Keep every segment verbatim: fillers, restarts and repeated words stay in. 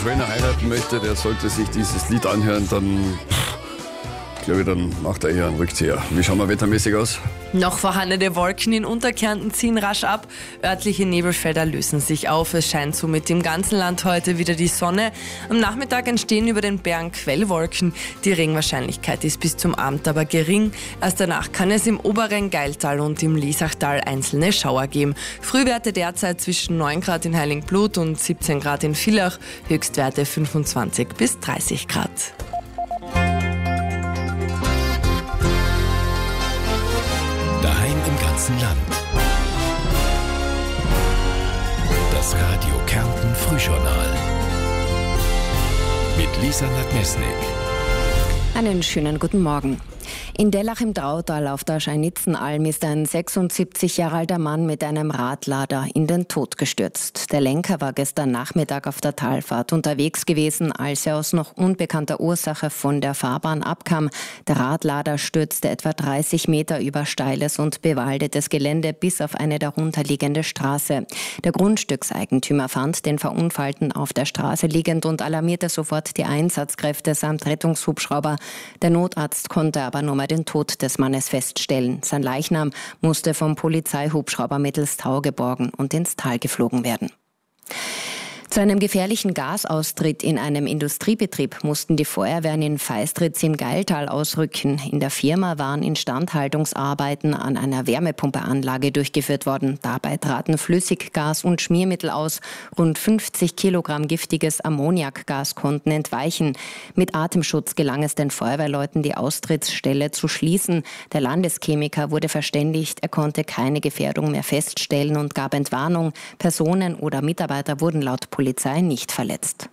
Trainer heiraten möchte, der sollte sich dieses Lied anhören, dann glaube ich, dann macht er eher einen Rückzieher. Wie schauen wir wettermäßig aus? Noch vorhandene Wolken in Unterkärnten ziehen rasch ab. Örtliche Nebelfelder lösen sich auf. Es scheint somit im ganzen Land heute wieder die Sonne. Am Nachmittag entstehen über den Bergen Quellwolken. Die Regenwahrscheinlichkeit ist bis zum Abend aber gering. Erst danach kann es im oberen Geiltal und im Liesachtal einzelne Schauer geben. Frühwerte derzeit zwischen neun Grad in Heiligenblut und siebzehn Grad in Villach. Höchstwerte fünfundzwanzig bis dreißig Grad. Daheim im ganzen Land. Das Radio Kärnten Frühjournal. Mit Lisa Nadmesnik. Einen schönen guten Morgen. In Dellach im Drautal auf der Scheinitzenalm ist ein sechsundsiebzig Jahre alter Mann mit einem Radlader in den Tod gestürzt. Der Lenker war gestern Nachmittag auf der Talfahrt unterwegs gewesen, als er aus noch unbekannter Ursache von der Fahrbahn abkam. Der Radlader stürzte etwa dreißig Meter über steiles und bewaldetes Gelände bis auf eine darunterliegende Straße. Der Grundstückseigentümer fand den Verunfallten auf der Straße liegend und alarmierte sofort die Einsatzkräfte samt Rettungshubschrauber. Der Notarzt konnte aber nur mal den Tod des Mannes feststellen. Sein Leichnam musste vom Polizeihubschrauber mittels Tau geborgen und ins Tal geflogen werden. Zu einem gefährlichen Gasaustritt in einem Industriebetrieb mussten die Feuerwehren in Feistritz im Geiltal ausrücken. In der Firma waren Instandhaltungsarbeiten an einer Wärmepumpeanlage durchgeführt worden. Dabei traten Flüssiggas und Schmiermittel aus. Rund fünfzig Kilogramm giftiges Ammoniakgas konnten entweichen. Mit Atemschutz gelang es den Feuerwehrleuten, die Austrittsstelle zu schließen. Der Landeschemiker wurde verständigt, er konnte keine Gefährdung mehr feststellen und gab Entwarnung. Personen oder Mitarbeiter wurden laut Polizei nicht verletzt.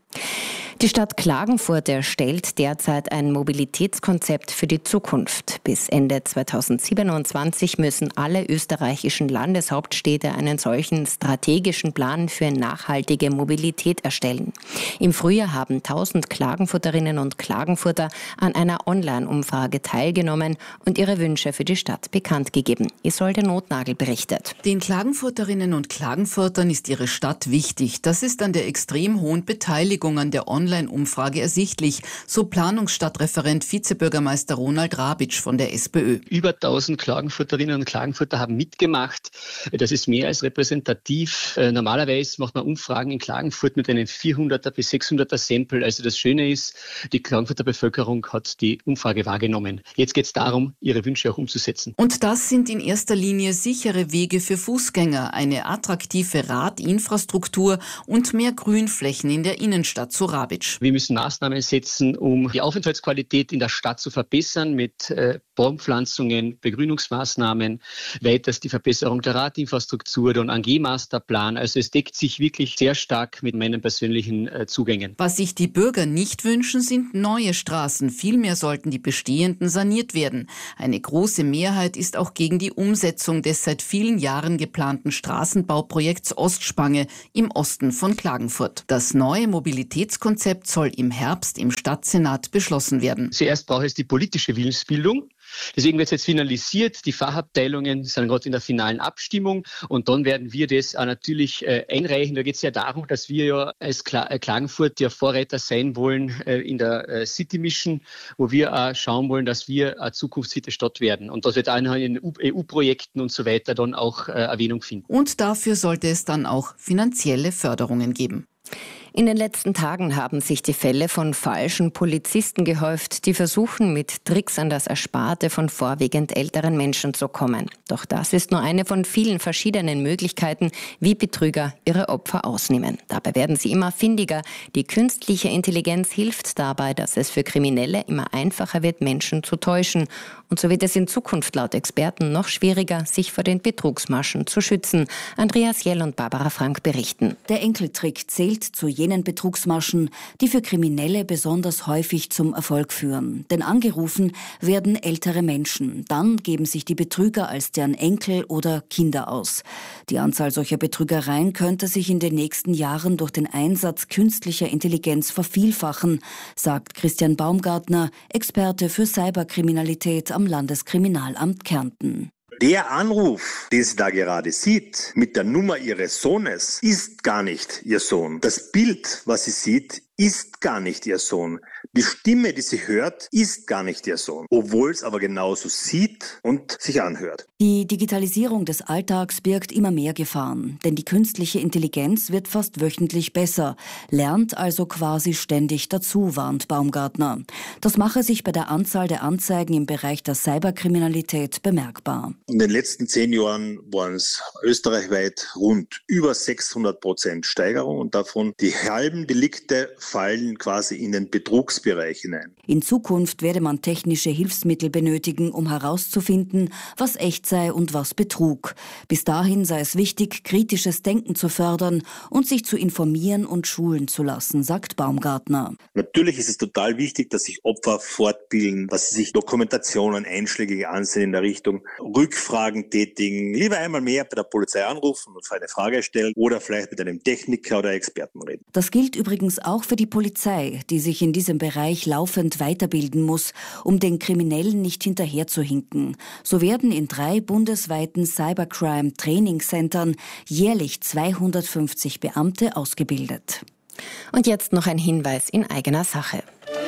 Die Stadt Klagenfurt erstellt derzeit ein Mobilitätskonzept für die Zukunft. Bis Ende zweitausendsiebenundzwanzig müssen alle österreichischen Landeshauptstädte einen solchen strategischen Plan für nachhaltige Mobilität erstellen. Im Frühjahr haben tausend Klagenfurterinnen und Klagenfurter an einer Online-Umfrage teilgenommen und ihre Wünsche für die Stadt bekannt gegeben. Isolde Notnagel berichtet. Den Klagenfurterinnen und Klagenfurtern ist ihre Stadt wichtig. Das ist an der extrem hohen Beteiligung an der Online Online-Umfrage ersichtlich, so Planungsstadtreferent Vizebürgermeister Ronald Rabitsch von der SPÖ. Über tausend Klagenfurterinnen und Klagenfurter haben mitgemacht. Das ist mehr als repräsentativ. Normalerweise macht man Umfragen in Klagenfurt mit einem vierhunderter bis sechshunderter Sample. Also das Schöne ist, die Klagenfurter Bevölkerung hat die Umfrage wahrgenommen. Jetzt geht es darum, ihre Wünsche auch umzusetzen. Und das sind in erster Linie sichere Wege für Fußgänger, eine attraktive Radinfrastruktur und mehr Grünflächen in der Innenstadt, so Rabitsch. Wir müssen Maßnahmen setzen, um die Aufenthaltsqualität in der Stadt zu verbessern mit äh, Baumpflanzungen, Begrünungsmaßnahmen, weiters die Verbesserung der Radinfrastruktur, dann ein G-Masterplan. Also es deckt sich wirklich sehr stark mit meinen persönlichen äh, Zugängen. Was sich die Bürger nicht wünschen, sind neue Straßen. Vielmehr sollten die bestehenden saniert werden. Eine große Mehrheit ist auch gegen die Umsetzung des seit vielen Jahren geplanten Straßenbauprojekts Ostspange im Osten von Klagenfurt. Das neue Mobilitätskonzept soll im Herbst im Stadtsenat beschlossen werden. Zuerst braucht es die politische Willensbildung. Deswegen wird es jetzt finalisiert. Die Fachabteilungen sind gerade in der finalen Abstimmung und dann werden wir das auch natürlich äh, einreichen. Da geht es ja darum, dass wir ja als Kla- äh, Klagenfurt ja Vorreiter sein wollen äh, in der äh, City Mission, wo wir auch schauen wollen, dass wir eine zukunftssicher Stadt werden. Und das wird auch in E U-Projekten und so weiter dann auch äh, Erwähnung finden. Und dafür sollte es dann auch finanzielle Förderungen geben. In den letzten Tagen haben sich die Fälle von falschen Polizisten gehäuft, die versuchen, mit Tricks an das Ersparte von vorwiegend älteren Menschen zu kommen. Doch das ist nur eine von vielen verschiedenen Möglichkeiten, wie Betrüger ihre Opfer ausnehmen. Dabei werden sie immer findiger. Die künstliche Intelligenz hilft dabei, dass es für Kriminelle immer einfacher wird, Menschen zu täuschen. Und so wird es in Zukunft laut Experten noch schwieriger, sich vor den Betrugsmaschen zu schützen. Andreas Jell und Barbara Frank berichten. Der Enkeltrick zählt zu jenen Betrugsmaschen, die für Kriminelle besonders häufig zum Erfolg führen. Denn angerufen werden ältere Menschen. Dann geben sich die Betrüger als deren Enkel oder Kinder aus. Die Anzahl solcher Betrügereien könnte sich in den nächsten Jahren durch den Einsatz künstlicher Intelligenz vervielfachen, sagt Christian Baumgartner, Experte für Cyberkriminalität am Landeskriminalamt Kärnten. Der Anruf, den sie da gerade sieht, mit der Nummer ihres Sohnes, ist gar nicht ihr Sohn. Das Bild, was sie sieht, ist gar nicht ihr Sohn. Die Stimme, die sie hört, ist gar nicht ihr Sohn, obwohl es aber genauso sieht und sich anhört. Die Digitalisierung des Alltags birgt immer mehr Gefahren, denn die künstliche Intelligenz wird fast wöchentlich besser, lernt also quasi ständig dazu, warnt Baumgartner. Das mache sich bei der Anzahl der Anzeigen im Bereich der Cyberkriminalität bemerkbar. In den letzten zehn Jahren waren es österreichweit rund über sechshundert Prozent Steigerung und davon die halben Delikte fallen quasi in den Betrugsbereich hinein. In Zukunft werde man technische Hilfsmittel benötigen, um herauszufinden, was echt sei und was Betrug. Bis dahin sei es wichtig, kritisches Denken zu fördern und sich zu informieren und schulen zu lassen, sagt Baumgartner. Natürlich ist es total wichtig, dass sich Opfer fortbilden, dass sie sich Dokumentationen, Einschläge ansehen in der Richtung, Rückfragen tätigen, lieber einmal mehr bei der Polizei anrufen und eine Frage stellen oder vielleicht mit einem Techniker oder Experten reden. Das gilt übrigens auch für die Polizei, die sich in diesem Bereich laufend weiterbilden muss, um den Kriminellen nicht hinterherzuhinken. So werden in drei bundesweiten Cybercrime-Trainingscentern jährlich zweihundertfünfzig Beamte ausgebildet. Und jetzt noch ein Hinweis in eigener Sache.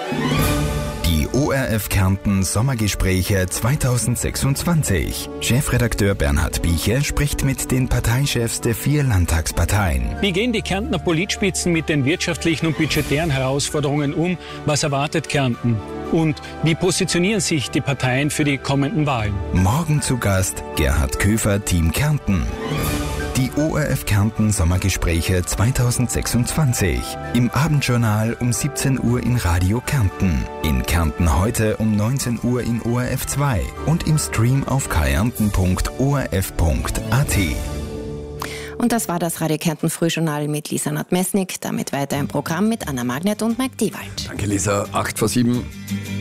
Die O R F Kärnten Sommergespräche zweitausendsechsundzwanzig. Chefredakteur Bernhard Bieche spricht mit den Parteichefs der vier Landtagsparteien. Wie gehen die Kärntner Politspitzen mit den wirtschaftlichen und budgetären Herausforderungen um? Was erwartet Kärnten? Und wie positionieren sich die Parteien für die kommenden Wahlen? Morgen zu Gast Gerhard Köfer, Team Kärnten. Die O R F Kärnten Sommergespräche zweitausendsechsundzwanzig. Im Abendjournal um siebzehn Uhr in Radio Kärnten. In Kärnten heute um neunzehn Uhr in O R F zwei und im Stream auf kärnten punkt o r f punkt a t. Und das war das Radio Kärnten Frühjournal mit Lisa Nordmesnik. Damit weiter im Programm mit Anna Magnet und Mike Dewald. Danke Lisa, acht vor sieben.